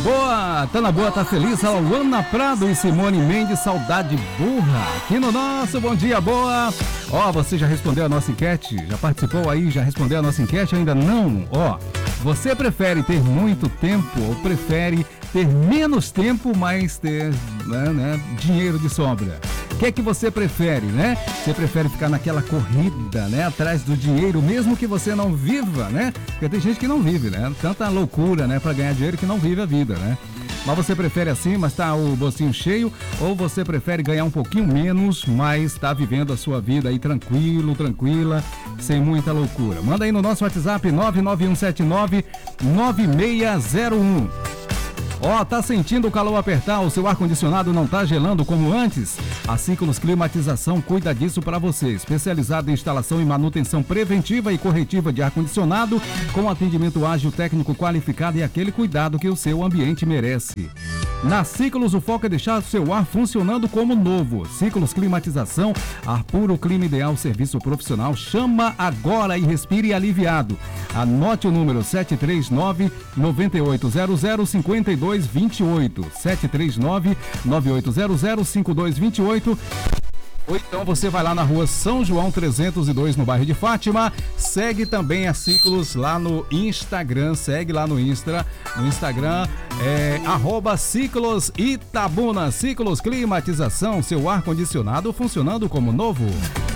Boa, tá na boa, tá feliz. Luana Prado e Simone Mendes, saudade burra. Aqui no nosso Bom Dia Boa. Ó, você já respondeu a nossa enquete? Já participou aí? Já respondeu a nossa enquete? Ainda não? Ó, você prefere ter muito tempo ou prefere ter menos tempo, mas ter dinheiro de sobra? O que é que você prefere, né? Você prefere ficar naquela corrida, né? Atrás do dinheiro, mesmo que você não viva, né? Porque tem gente que não vive, né? Tanta loucura, né? Pra ganhar dinheiro que não vive a vida, né? Mas você prefere assim, mas tá o bolsinho cheio? Ou você prefere ganhar um pouquinho menos, mas tá vivendo a sua vida aí tranquilo, tranquila, sem muita loucura? Manda aí no nosso WhatsApp 991799601. Ó, tá sentindo o calor apertar? O seu ar-condicionado não tá gelando como antes? A Ciclos Climatização cuida disso para você. Especializada em instalação e manutenção preventiva e corretiva de ar-condicionado, com atendimento ágil, técnico qualificado e aquele cuidado que o seu ambiente merece. Na Ciclos, o foco é deixar o seu ar funcionando como novo. Ciclos Climatização, ar puro, clima ideal, serviço profissional. Chama agora e respire aliviado. Anote o número 739-9800-5228. 739-9800-5228. Ou então você vai lá na rua São João 302, no bairro de Fátima. Segue também a Ciclos lá no Instagram. Segue lá no Instagram @Ciclos Itabuna. Ciclos Climatização, seu ar-condicionado funcionando como novo.